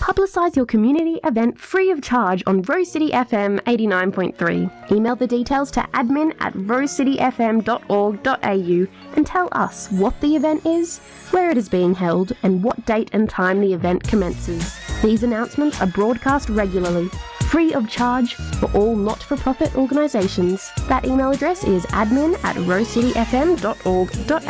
Publicise your community event free of charge on Rose City FM 89.3. Email the details to admin@rosecityfm.org.au and tell us what the event is, where it is being held, and what date and time the event commences. These announcements are broadcast regularly, free of charge for all not-for-profit organisations. That email address is admin@rosecityfm.org.au.